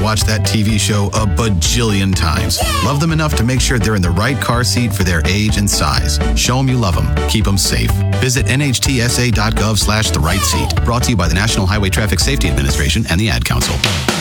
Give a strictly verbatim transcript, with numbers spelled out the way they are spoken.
watched that T V show a bajillion times. Love them enough to make sure they're in the right car seat for their age and size. Show them you love them. Keep them safe. Visit nhtsa.gov slash the right seat. Brought to you by the National Highway Traffic Safety Administration and the Ad Council.